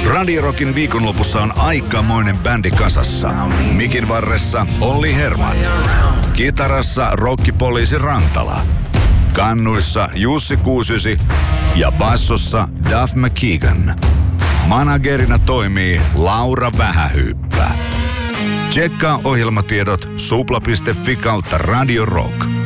Radio Rockin viikonlopussa on aikamoinen bändi kasassa. Mikin varressa Olli Herman. Kitarassa rokkipoliisi Rantala. Kannuissa Jussi Kuusysi ja bassossa Duff McKeegan. Managerina toimii Laura Vähähyyppä. Tsekkaa ohjelmatiedot supla.fi/Radio Rock.